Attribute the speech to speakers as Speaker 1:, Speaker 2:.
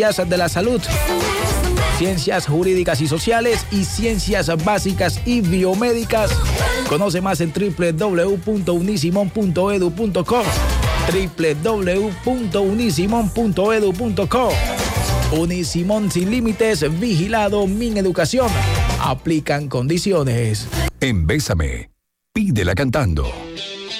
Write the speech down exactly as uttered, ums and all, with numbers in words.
Speaker 1: de la salud, ciencias jurídicas y sociales y ciencias básicas y biomédicas. Conoce más en doble u doble u doble u punto unisimon punto edu punto co. doble u doble u doble u punto unisimon punto edu punto co. Unisimon sin límites, vigilado Mineducación. Aplican condiciones.
Speaker 2: En Bésame, pídela cantando.